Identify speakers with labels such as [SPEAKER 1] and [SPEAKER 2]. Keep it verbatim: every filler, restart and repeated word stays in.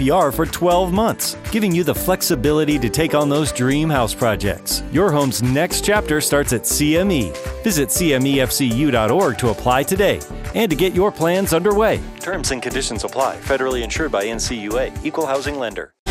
[SPEAKER 1] P R for twelve months, giving you the flexibility to take on those dream house projects. Your home's next chapter starts at C M E. Visit C M E F C U dot org to apply today and to get your plans underway. Terms and conditions apply. Federally insured by N C U A. Equal housing lender.